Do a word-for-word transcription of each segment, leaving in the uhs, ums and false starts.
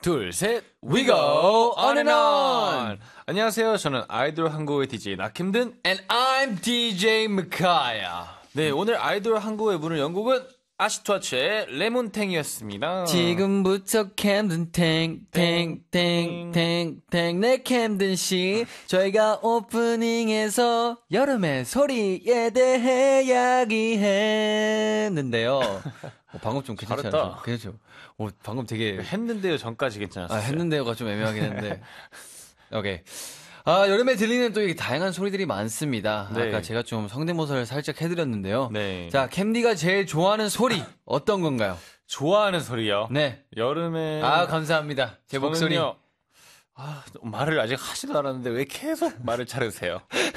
둘, 셋, we go on and on. 안녕하세요. 저는 아이돌 한국의 디제이 나킴든 And I'm 디제이 미카야. 네, 오늘 아이돌 한국의 문을 연 곡은 아시토아츠의 레몬탱이었습니다. 지금부터 캠든 탱탱탱탱탱 내 캠든 씨 저희가 오프닝에서 여름의 소리에 대해 이야기했는데요. 어, 방금 좀 괜찮지 않았어요? 괜찮죠? 어, 방금 되게 했는데요 전까지 괜찮았어요. 아, 했는데요가 좀 애매하긴 했는데. 오케이. 아, 여름에 들리는 또 이렇게 다양한 소리들이 많습니다. 네. 아까 제가 좀 성대모사를 살짝 해드렸는데요. 네. 자, 캠디가 제일 좋아하는 소리 어떤 건가요? 좋아하는 소리요? 네. 여름에 아, 감사합니다. 제 목소리. 저는요, 아, 말을 아직 하지도 않았는데 왜 계속 말을 자르세요?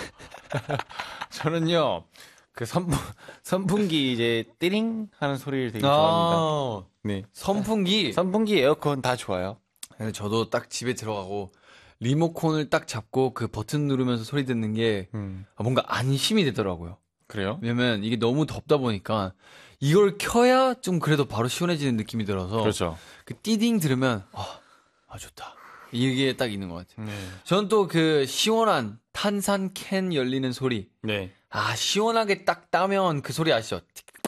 저는요, 그 선풍, 선풍기 이제 띠링 하는 소리를 되게 좋아합니다. 아, 네. 선풍기. 선풍기, 에어컨 다 좋아요. 근데 저도 딱 집에 들어가고 리모컨을 딱 잡고 그 버튼 누르면서 소리 듣는 게 음. 뭔가 안심이 되더라고요. 그래요? 왜냐면 이게 너무 덥다 보니까 이걸 켜야 좀 그래도 바로 시원해지는 느낌이 들어서 그렇죠. 그 띠딩 들으면 아, 아 좋다. 이게 딱 있는 것 같아요. 네. 저는 또 그 시원한 탄산 캔 열리는 소리. 네. 아, 시원하게 딱 따면 그 소리 아시죠?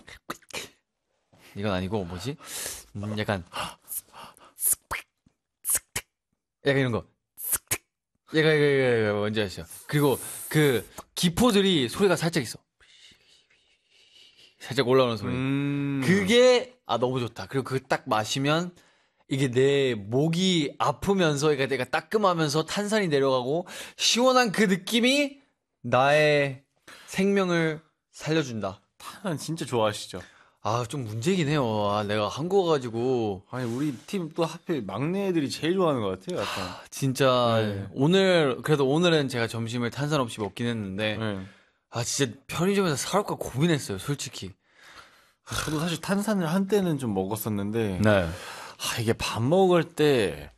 이건 아니고 뭐지? 음, 약간 약간 이런 거. 얘가 얘가 얘가 뭔지 아시죠? 그리고 그 기포들이 소리가 살짝 있어. 살짝 올라오는 소리. 음. 그게 아 너무 좋다. 그리고 그거 딱 마시면 이게 내 목이 아프면서 그러니까 내가 따끔하면서 탄산이 내려가고 시원한 그 느낌이 나의 생명을 살려준다. 탄산 진짜 좋아하시죠? 아, 좀 문제긴 해요. 아, 내가 한국 와가지고. 아니, 우리 팀 또 하필 막내 애들이 제일 좋아하는 것 같아요, 약간. 아, 진짜. 네. 오늘, 그래도 오늘은 제가 점심을 탄산 없이 먹긴 했는데. 네. 아, 진짜 편의점에서 사올까 고민했어요, 솔직히. 저도 사실 탄산을 한때는 좀 먹었었는데. 네. 아, 이게 밥 먹을 때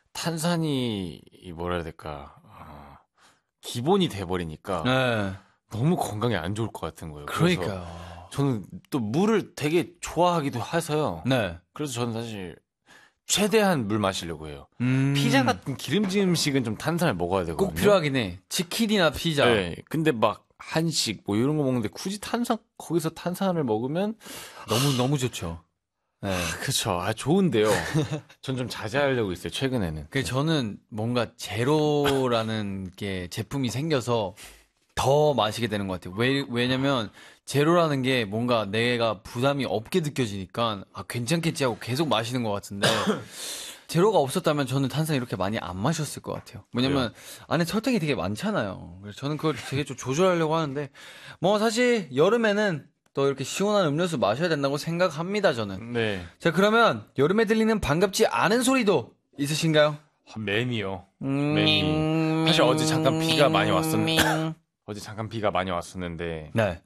탄산이, 뭐라 해야 될까. 아, 기본이 돼버리니까. 네. 너무 건강에 안 좋을 것 같은 거예요. 그래서 그러니까요. 저는 또 물을 되게 좋아하기도 해서요. 네. 그래서 저는 사실 최대한 물 마시려고 해요. 음. 피자 같은 기름진 음식은 좀 탄산을 먹어야 되거든요. 꼭 필요하긴 해. 치킨이나 피자. 네. 근데 막 한식 뭐 이런 거 먹는데 굳이 탄산 거기서 탄산을 먹으면 너무 너무 좋죠. 네. 그렇죠. 아 좋은데요. 전 좀 자제하려고 있어요. 최근에는. 그 저는 뭔가 제로라는 게 제품이 생겨서 더 마시게 되는 것 같아요. 왜 왜냐면 제로라는 게 뭔가 내가 부담이 없게 느껴지니까 아 괜찮겠지 하고 계속 마시는 것 같은데 제로가 없었다면 저는 탄산 이렇게 많이 안 마셨을 것 같아요. 왜냐면 안에 설탕이 되게 많잖아요. 그래서 저는 그걸 되게 좀 조절하려고 하는데 뭐 사실 여름에는 또 이렇게 시원한 음료수 마셔야 된다고 생각합니다. 저는. 네. 자 그러면 여름에 들리는 반갑지 않은 소리도 있으신가요? 매미요. 음... 매미. 사실 어제 잠깐 비가 많이 왔었는데 어제 잠깐 비가 많이 왔었는데 네.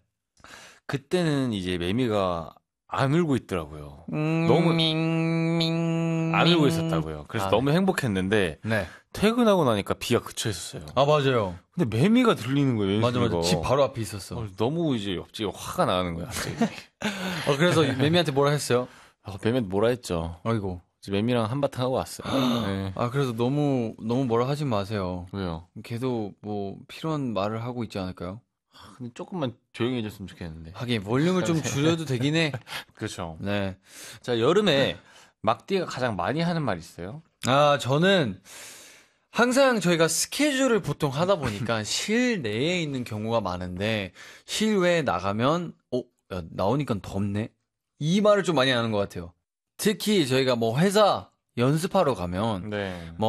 그때는 이제 매미가 안 울고 있더라고요. 음... 너무 안 울고 있었다고요. 그래서 아, 너무 행복했는데 네. 퇴근하고 나니까 비가 그쳐 있었어요. 아 맞아요. 근데 매미가 들리는 거예요. 맞아 맞아. 소리가. 집 바로 앞에 있었어. 어, 너무 이제 옆집에 화가 나는 거야. 갑자기. 어, 그래서 매미한테 뭐라 했어요? 아, 매미한테 뭐라 했죠. 아이고. 이제 매미랑 한바탕 하고 왔어요. 네. 아 그래서 너무 너무 뭐라 하지 마세요. 왜요? 걔도 뭐 필요한 말을 하고 있지 않을까요? 근데 조금만 조용히 해줬으면 좋겠는데. 하긴 볼륨을 좀 줄여도 되긴 해. 그렇죠. 네. 자, 여름에 막디가 가장 많이 하는 말 있어요? 아 저는 항상 저희가 스케줄을 보통 하다 보니까 실내에 있는 경우가 많은데 실외에 나가면 어 야, 나오니까 덥네. 이 말을 좀 많이 하는 것 같아요. 특히 저희가 뭐 회사 연습하러 가면 네. 뭐